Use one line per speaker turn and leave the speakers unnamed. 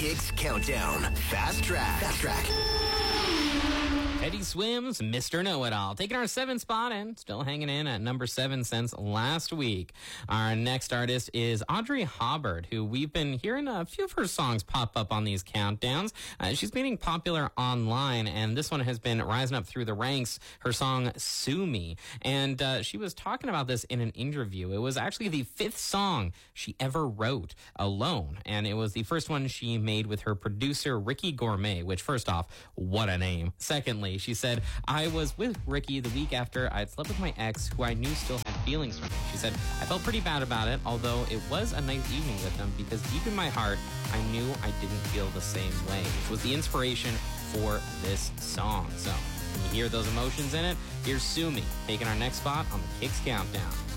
Kicks Countdown. Fast Track. Fast Track.
Teddy Swims, Mr. Know-It-All, taking our 7th spot and still hanging in at number 7 since last week. Our next artist is Audrey Hubbard, who we've been hearing a few of her songs pop up on these countdowns. She's getting popular online, and this one has been rising up through the ranks, her song Sue Me. And she was talking about this in an interview. It was actually the 5th song she ever wrote alone, and it was the first one she made with her producer, Ricky Gourmet, which, first off, what a name. Secondly, she said, I was with Ricky the week after I'd slept with my ex, who I knew still had feelings for me. She said, I felt pretty bad about it, although it was a nice evening with him, because deep in my heart, I knew I didn't feel the same way, which was the inspiration for this song. So, when you hear those emotions in it, here's Sue Me, taking our next spot on the Kicks Countdown.